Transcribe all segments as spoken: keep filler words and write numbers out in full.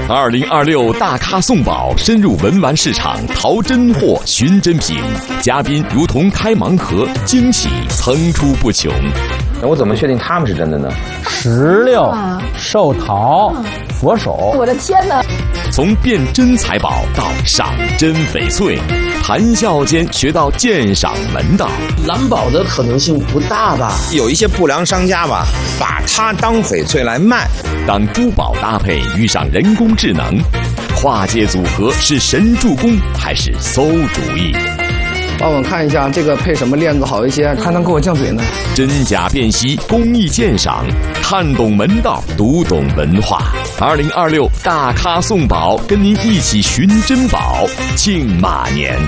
二零二六大咖送宝深入文玩市场，淘真货寻真品，嘉宾如同开盲盒，惊喜层出不穷。 那我怎么确定他们是真的呢？ 石榴、寿桃、佛手。 我的天哪！ 从辨真财宝到赏真翡翠，谈笑间学到鉴赏门道。 蓝宝的可能性不大吧？ 有一些不良商家吧，把它当翡翠来卖。 当珠宝搭配遇上人工智能，跨界组合是神助攻还是馊主意？ 帮我看一下这个配什么链子好一些，还能给我降嘴呢？ 真假辨析，工艺鉴赏，看懂门道，读懂文化。二零二六大咖送宝，跟您一起寻珍宝，庆马年。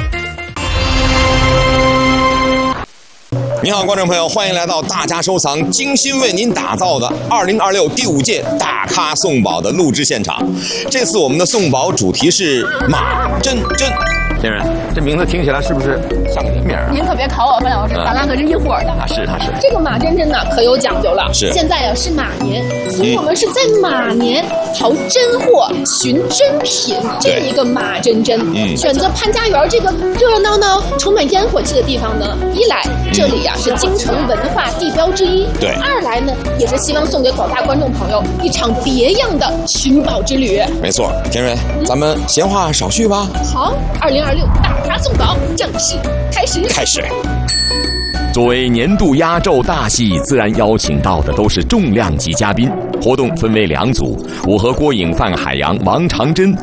你好，观众朋友，欢迎来到大家收藏精心为您打造的二零二六第五届大咖送宝的录制现场。这次我们的送宝主题是马真真。先生，这名字听起来是不是像个人名啊？ 您可别考我，范老师，咱俩可是一伙的。 啊，是，他是。 这个马真真呢，可有讲究了。 是。 现在啊是马年，所以我们是在马年淘真货、寻真品这一个马真真。嗯。选择潘家园这个热热闹闹、充满烟火气的地方呢，一来这里呀、啊、是京城文化地标之一。 对。 二来呢，也是希望送给广大观众朋友一场别样的寻宝之旅。 没错，田蕊，嗯、咱们闲话少叙吧。 好，二零二六大咖送宝正式开始。 开始。 作为年度压轴大戏，自然邀请到的都是重量级嘉宾。活动分为两组，我和郭颖、范海洋、王长珍